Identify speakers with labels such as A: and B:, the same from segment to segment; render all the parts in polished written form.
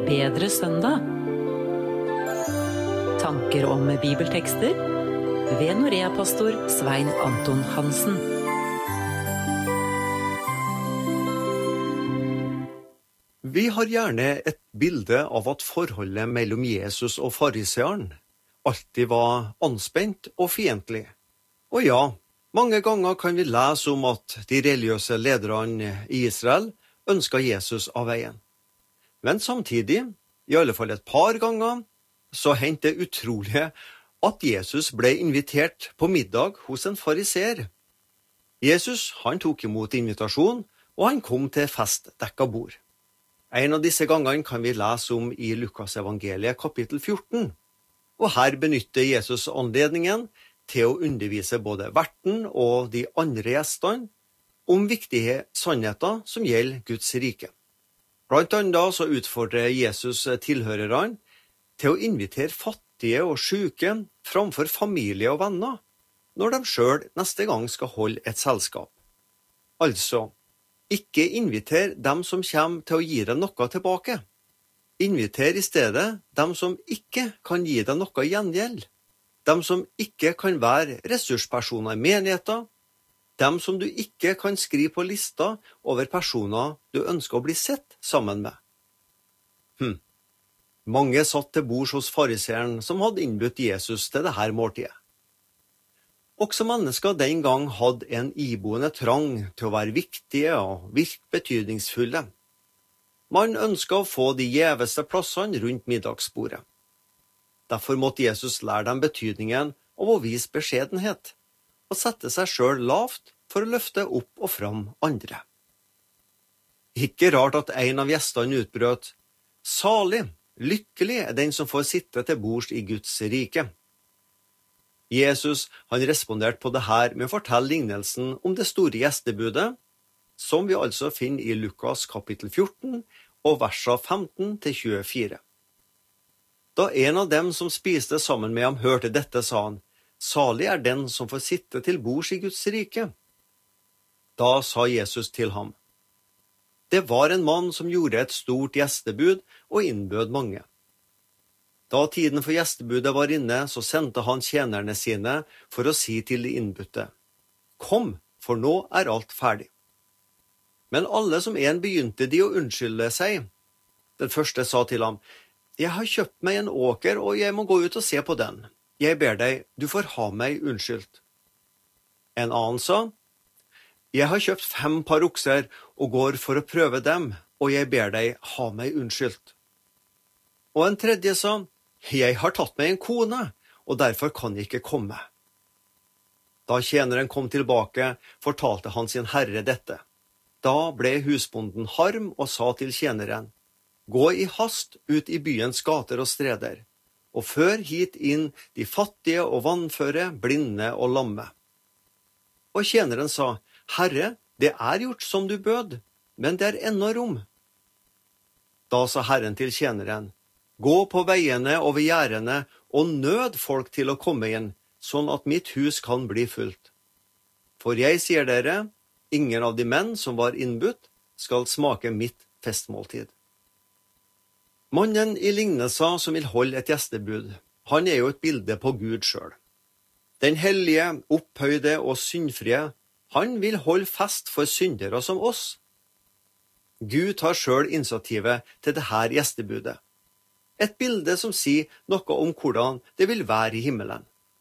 A: bedre søndag. Tanker om bibeltekster ved Norea-pastor Svein Anton Hansen.
B: Vi har gjerne et bilde av at forholdet mellom Jesus og fariseeren alltid var anspent og fiendtlig. Og ja, mange ganger kan vi lese om at de religiøse lederne i Israel ønsket Jesus av veien. Men samtidig, i alle fall et par ganger, så hendte det utrolige at Jesus ble invitert på middag hos en fariseer. Jesus, han tok imot invitasjon, og han kom til festdekka bord. En av disse gangene kan vi lese om i Lukas evangeliet kapittel 14, og her benytter Jesus anledningen til å undervise både verten og de andre gjestene om viktige sannheter som gjelder Guds rike. Blant annet så utfordrer Jesus tilhørerne til å invitere fattige og syke framfor familie og venner, når de selv neste gang skal holde et selskap. Altså, ikke inviter dem som kommer til å gi deg noe tilbake. Inviter i stedet dem som ikke kan gi deg noe gjengjeld, dem som ikke kan være ressurspersoner i menigheten, dem som du ikke kan skrive på lista over personer du ønsker å bli sett sammen med. Mange satt til bords hos fariseeren som hadde innbudt Jesus til dette måltidet. Også mennesker den gang hadde en iboende trang til å være viktige og virke betydningsfulle. Man ønsket å få de gjeveste plassene rundt middagsbordet. Derfor måtte Jesus lære dem betydningen av å vise beskjedenhet, og sette seg selv lavt for å løfte opp og fram andre. Ikke rart at en av gjestene utbrøt: «Salig, lykkelig er den som får sitte til bords i Guds rike.» Jesus han responderte på det her med å fortelle lignelsen om det store gjestebudet, som vi altså finner i Lukas kapittel 14 og versene 15-24. Da en av dem som spiste sammen med ham hørte dette, sa han: «Salig er den som får sitte til bords i Guds rike.» Da sa Jesus til ham: «Det var en mann som gjorde et stort gjestebud og innbød mange. Da tiden for gjestebudet var inne, så sendte han tjenerne sine for å si til de innbudte: «Kom, for nå er alt ferdig.» Men alle som en begynte de å unnskylde seg. Den første sa til ham: «Jeg har kjøpt meg en åker, og jeg må gå ut og se på den. Jeg ber deg, du får ha meg unnskyldt.» En annen sa: «Jeg har kjøpt 5 par okser og går for å prøve dem, og jeg ber deg, ha meg unnskyldt.» Og en tredje sa: «Jeg har tatt meg en kone, og derfor kan jeg ikke komme.» Da tjeneren kom tilbake, fortalte han sin herre dette. Da ble husbonden harm og sa til tjeneren: «Gå i hast ut i byens gater og streder, og før hit inn de fattige og vannføre, blinde og lamme.» Og tjeneren sa: «Herre, det er gjort som du bød, men det er ennå rom.» Da sa Herren til tjeneren: «Gå på veiene og ved gjerdene og nød folk til å komme inn, sånn at mitt hus kan bli fullt. For jeg sier dere, ingen av de menn som var innbudt skal smake mitt festmåltid.» Mannen i lignelsen som vil holde et gjestebud, han er jo et bilde på Gud selv. Den hellige, opphøyde og syndfrie, han vil holde fest for syndere som oss. Gud tar selv initiativet til dette gjestebudet. Et bilde som sier noe om hvordan det vil være i himmelen.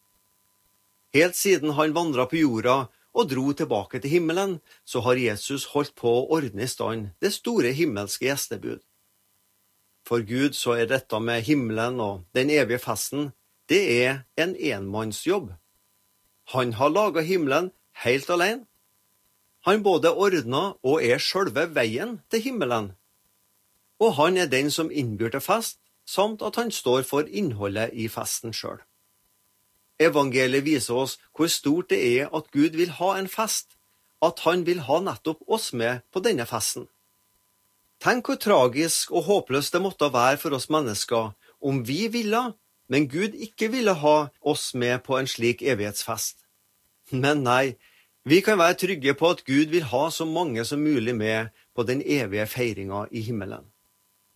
B: Helt siden han vandret på jorda og dro tilbake til himmelen, så har Jesus holdt på å ordne i stand det store himmelske gjestebud. For Gud så er dette med himmelen og den evige festen, det er en enmannsjobb. Han har laget himmelen helt alene. Han både ordnet og er selve veien til himmelen. Og han er den som innbyr til fest, samt at han står for innholdet i festen selv. Evangeliet viser oss hvor stort det er at Gud vil ha en fest, at han vil ha nettopp oss med på denne festen. Tenk hvor tragisk og håpløst det måtte være for oss mennesker om vi ville, men Gud ikke ville ha oss med på en slik evighetsfest. Men nei, vi kan være trygge på at Gud vil ha så mange som mulig med på den evige feiringen i himmelen.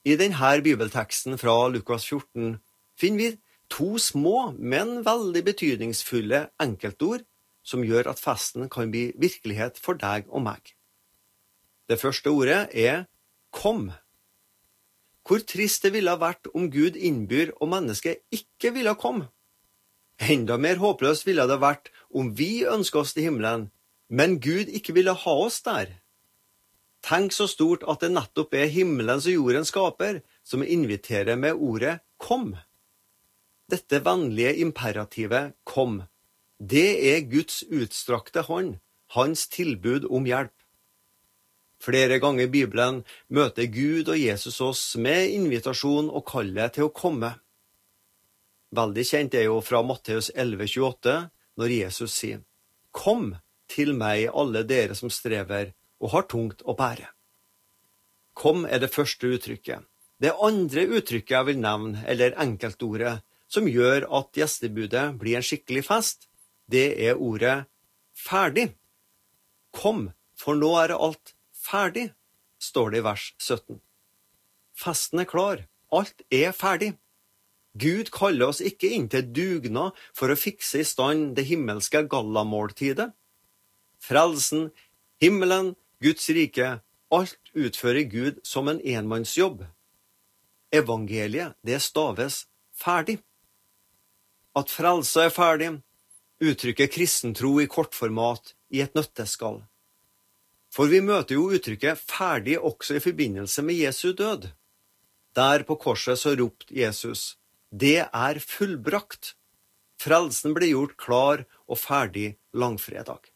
B: I denne bibelteksten fra Lukas 14 finner vi to små, men veldig betydningsfulle enkeltord som gjør at festen kan bli virkelighet for deg og meg. Det første ordet er kom. Hvor trist det ville ha vært om Gud innbyr og mennesket ikke ville komme. Enda mer håpløst ville det vært om vi ønsket oss til himmelen, men Gud ikke ville ha oss der. Tenk så stort at det nettopp er himmelens og jordens skaper som inviterer med ordet kom. Dette vennlige imperativet kom. Det er Guds utstrakte hånd, hans tilbud om hjelp. Flere ganger i Bibelen møter Gud og Jesus oss med invitasjon og kallet til å komme. Veldig kjent er jo fra Matteus 11,28, når Jesus sier, «Kom til meg alle dere som strever og har tungt å bære». Kom er det første uttrykket. Det andre uttrykket jeg vil nevne, eller enkeltordet, som gjør at gjestebudet blir en skikkelig fest, det er ordet ferdig. Kom, for nå er alt ferdig, står det i vers 17. Festen er klar, alt er ferdig. Gud kaller oss ikke inn til dugnad for å fikse i stand det himmelske gallamåltidet. Frelsen, himmelen, Guds rike, alt utfører Gud som en enmannsjobb. Evangeliet, det staves ferdig. At frelsa er ferdig, uttrykker kristentro i kortformat i et nøtteskall. For vi møter jo uttrykket ferdig også i forbindelse med Jesu død. Der på korset så ropte Jesus, det er fullbrakt. Frelsen ble gjort klar og ferdig langfredag.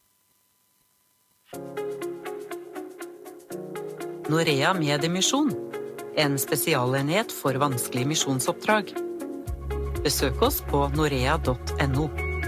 A: Norea Mediemisjon, en spesialenhet for vanskelig misjonsoppdrag. Besøk oss på norea.no.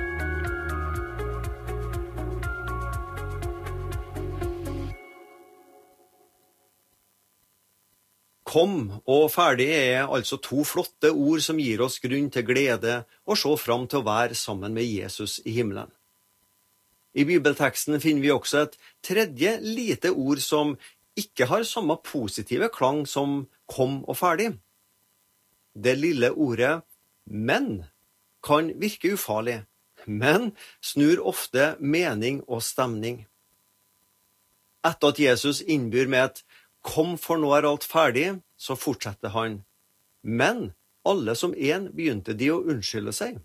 B: Kom og ferdig er altså to flotte ord som gir oss grunn til glede og se fram til å være sammen med Jesus i himmelen. I bibelteksten finner vi også et tredje lite ord som ikke har samme positive klang som kom og ferdig. Det lille ordet men kan virke ufarlig, men snur ofte mening og stemning. Etter at Jesus innbyr med et «Kom, for nå er alt ferdig», så fortsetter han. Men alle som en begynte de å unnskylde seg.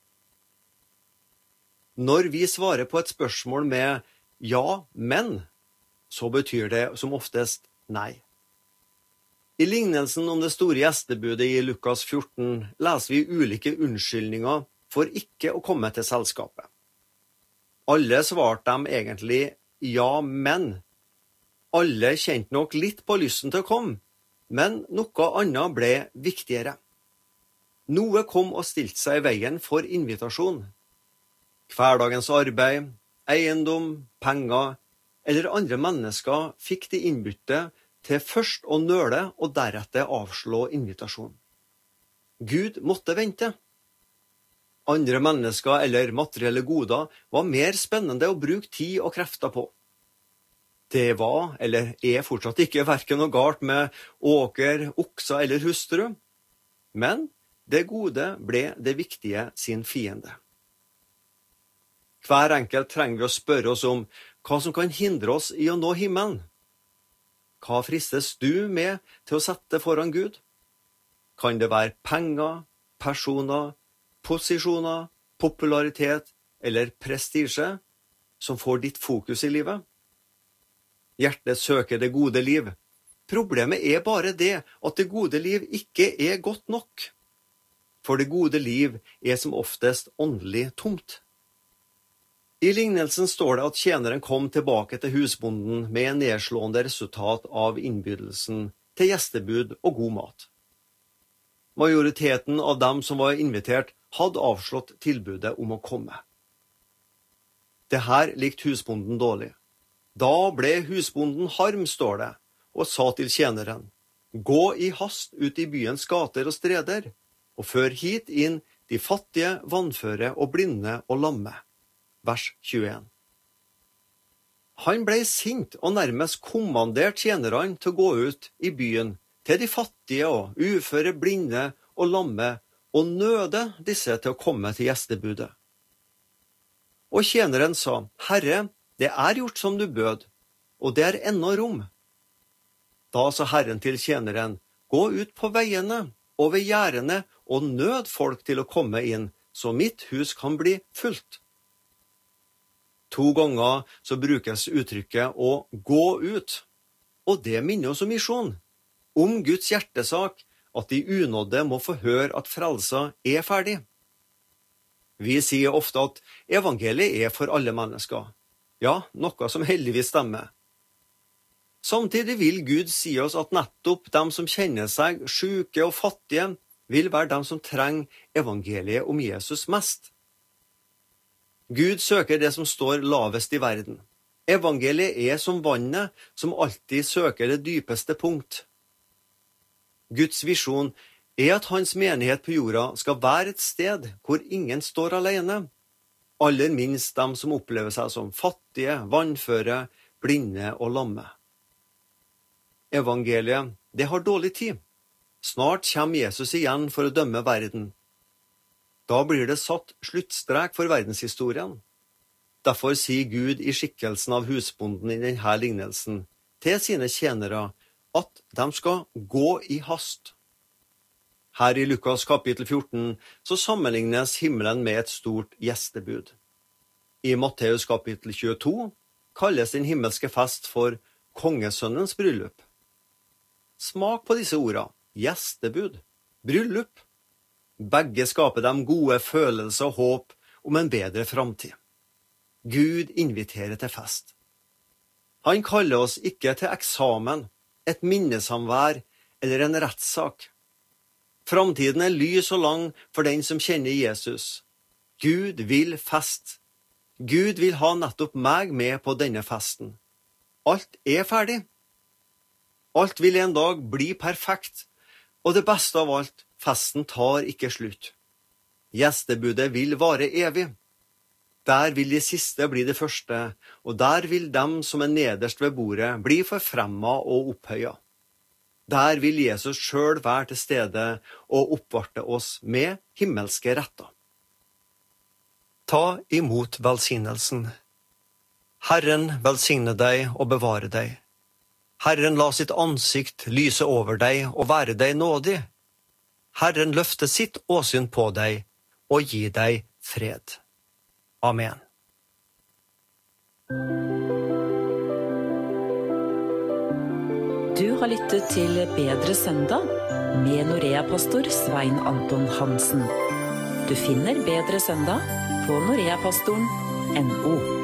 B: Når vi svarer på et spørsmål med «ja, men», så betyr det som oftest nei. I lignelsen om det store gjestebudet i Lukas 14 leser vi ulike unnskyldninger for ikke å komme til selskapet. Alle svarte dem egentlig «ja, men». Alle kjente nok litt på lysten til å komme, men noe annet ble viktigere. Noe kom og stilte seg i veien for invitasjon. Hverdagens arbeid, eiendom, penger eller andre mennesker fikk de innbytte til først å nøle og deretter avslå invitasjon. Gud måtte vente. Andre mennesker eller materielle goder var mer spennende å bruke tid og krefter på. Det var, eller er fortsatt ikke, hverken noe galt med åker, okser eller hustru, men det gode ble det viktige sin fiende. Hver enkelt trenger vi å spørre oss om hva som kan hindre oss i å nå himmelen. Hva fristes du med til å sette foran Gud? Kan det være penger, personer, posisjoner, popularitet eller prestisje som får ditt fokus i livet? Hjertet søker det gode liv. Problemet er bare det at det gode liv ikke er godt nok. For det gode liv er som oftest åndelig tomt. I lignelsen står det at tjeneren kom tilbake til husbonden med en nedslående resultat av innbydelsen til gjestebud og god mat. Majoriteten av dem som var invitert, hadde avslått tilbudet om å komme. Det her likte husbonden dårlig. Da ble husbonden harm, står det, og sa til tjeneren, «Gå i hast ut i byens gater og streder, og før hit inn de fattige, vannføre og blinde og lamme.» Vers 21. Han ble sint og nærmest kommandert tjenerne til å gå ut i byen til de fattige og uføre, blinde og lamme, og nøde disse til å komme til gjestebudet. Og tjeneren sa, Herre, det er gjort som du bød, og det er ennå rom. Da sa Herren til tjeneren, gå ut på veiene og ved gjerdene og nød folk til å komme inn, så mitt hus kan bli fullt. 2 ganger så brukes uttrykket å gå ut, og det minner oss om misjon, om Guds hjertesak, at de unådde må få høre at frelsa er ferdig. Vi sier ofte at evangeliet er for alle mennesker, ja, noe som heldigvis stemmer. Samtidig vil Gud si oss at nettopp dem som kjenner seg syke og fattige, vil være dem som trenger evangeliet om Jesus mest. Gud søker det som står lavest i verden. Evangeliet er som vannet som alltid søker det dypeste punkt. Guds visjon er at hans menighet på jorda skal være et sted hvor ingen står alene, aller minst dem som opplever seg som fattige, vannføre, blinde og lamme. Evangeliet, det har dårlig tid. Snart kommer Jesus igjen for å dømme verden. Da blir det satt sluttstrek for verdenshistorien. Derfor sier Gud i skikkelsen av husbonden i denne lignelsen til sine tjenere at de skal gå i hast. Her i Lukas kapittel 14 så sammenlignes himmelen med et stort gjestebud. I Matteus kapittel 22 kalles den himmelske fest for kongesønnens bryllup. Smak på disse ordene, gjestebud, bryllup. Begge skaper dem gode følelser og håp om en bedre framtid. Gud inviterer til fest. Han kaller oss ikke til eksamen, et minnesamvær eller en rettssak. Framtiden er lys og lang for den som kjenner Jesus. Gud vil fest. Gud vil ha nettopp meg med på denne festen. Alt er ferdig. Alt vil en dag bli perfekt, og det beste av alt, festen tar ikke slutt. Gjestebudet vil vare evig. Der vil de siste bli det første, og der vil dem som er nederst ved bordet bli forfremmet og opphøyet. Der vil Jesus selv være til stede og oppvarte oss med himmelske retter. Ta imot velsignelsen. Herren velsigne deg og bevare deg. Herren la sitt ansikt lyse over deg og være deg nådig. Herren løfte sitt åsyn på deg og gi deg fred. Amen.
A: Du har lyttet til Bedre søndag med Norea-pastor Svein Anton Hansen. Du finner Bedre søndag på noreapastoren.no.